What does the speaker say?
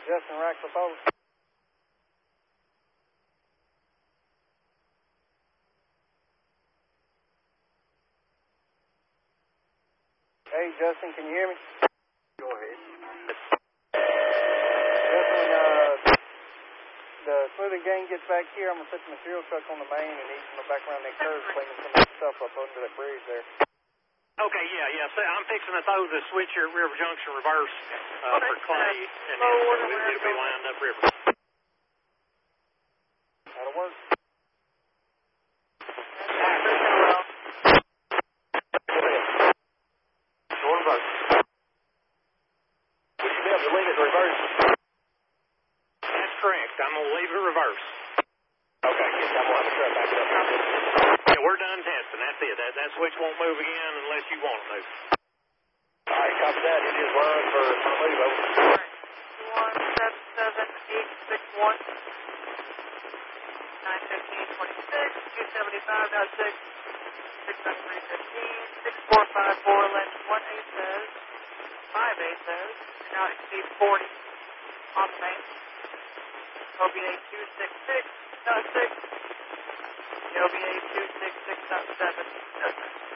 Justin Ratcliffe, over. Hey, Justin, can you hear me? Go ahead. Justin, the smoothing gang gets back here, I'm going to put the material truck on the main and he's going to back around that curve, cleaning some of that stuff up under that bridge there. Okay, yeah. So I'm fixing to throw the switcher at River Junction reverse for Clay, and then it'll be lined up river. That'll work. Go reverse. Would you be able to leave it reverse? That's correct. I'm going to leave it reverse. Okay, yes, I'm going to have to back it up. Yeah, we're done testing. That's it. That switch won't move again unless you want it to move. All right, copy that. It is run for move over. 177-861. 915-26, 275.6, 693-15, 6454, length 1A says, 5A says, now exceed 40 on the main. OBA 266.6, OBA 266.7 doesn't.